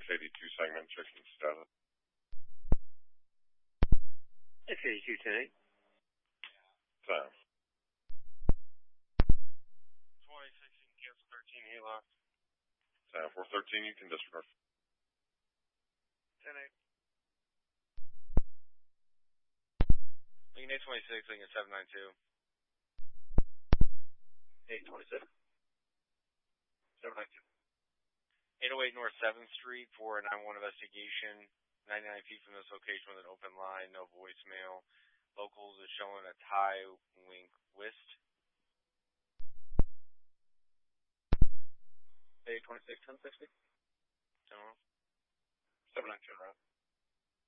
82 segment checking status. It's 82 10. Time. 26, you can cancel 13, he left. Time 413, you can disregard. 10-8. Lincoln 826, Lincoln 792. 827. 792. 808 North 7th Street for a 911 investigation. 99 feet from this location with an open line, no voicemail. Locals is showing a Thai wink wist. 826, 1060. 792, right?